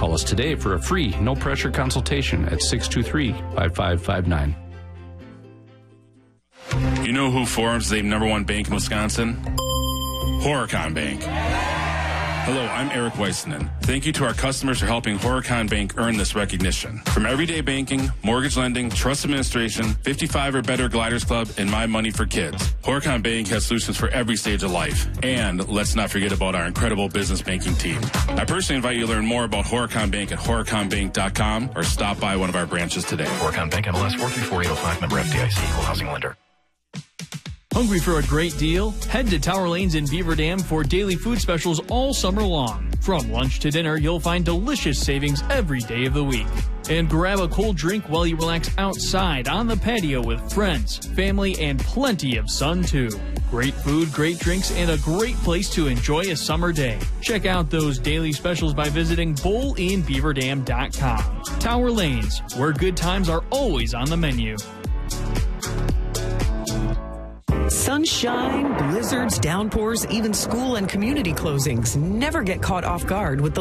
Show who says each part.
Speaker 1: Call us today for a free, no-pressure consultation at 623-5559.
Speaker 2: You know who Forum's named #1 bank in Wisconsin? Horicon Bank. Hello, I'm Eric Weissman. Thank you to our customers for helping Horicon Bank earn this recognition. From everyday banking, mortgage lending, trust administration, 55 or better Gliders Club, and My Money for Kids, Horicon Bank has solutions for every stage of life. And let's not forget about our incredible business banking team. I personally invite you to learn more about Horicon Bank at horiconbank.com or stop by one of our branches today.
Speaker 3: Horicon Bank, MLS 434805, member FDIC, equal housing lender.
Speaker 4: Hungry for a great deal? Head to Tower Lanes in Beaver Dam for daily food specials all summer long. From lunch to dinner, you'll find delicious savings every day of the week. And grab a cold drink while you relax outside on the patio with friends, family, and plenty of sun too. Great food, great drinks, and a great place to enjoy a summer day. Check out those daily specials by visiting bowlinbeaverdam.com. Tower Lanes, where good times are always on the menu.
Speaker 5: Sunshine, blizzards, downpours, even school and community closings. Never get caught off guard with the